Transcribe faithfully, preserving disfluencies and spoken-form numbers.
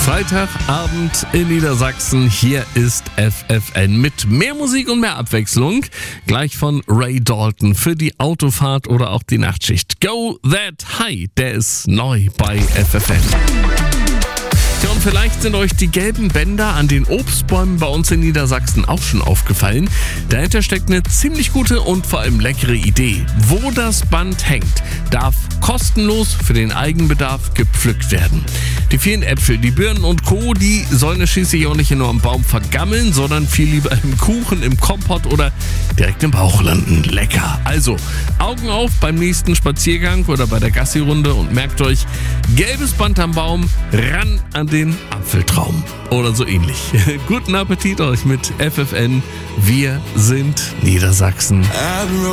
Freitagabend in Niedersachsen. Hier ist F F N mit mehr Musik und mehr Abwechslung. Gleich von Ray Dalton für die Autofahrt oder auch die Nachtschicht. Go That High, der ist neu bei F F N. Ja, und vielleicht sind euch die gelben Bänder an den Obstbäumen bei uns in Niedersachsen auch schon aufgefallen. Dahinter steckt eine ziemlich gute und vor allem leckere Idee. Wo das Band hängt, darf kostenlos für den Eigenbedarf gepflückt werden. Die vielen Äpfel, die Birnen und Co., die sollen es schließlich auch nicht nur am Baum vergammeln, sondern viel lieber im Kuchen, im Kompott oder direkt im Bauch landen. Lecker. Also, Augen auf beim nächsten Spaziergang oder bei der Gassi-Runde und merkt euch, gelbes Band am Baum, ran an den Apfeltraum oder so ähnlich. Guten Appetit euch mit F F N. Wir sind Niedersachsen.